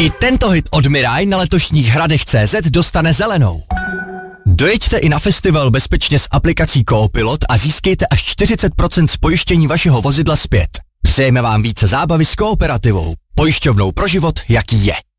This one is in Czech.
I tento hit od Mirai na letošních hradech.cz dostane zelenou. Dojeďte i na festival bezpečně s aplikací Coopilot a získejte až 40% z pojištění vašeho vozidla zpět. Přejeme vám více zábavy s Kooperativou, pojišťovnou pro život, jaký je.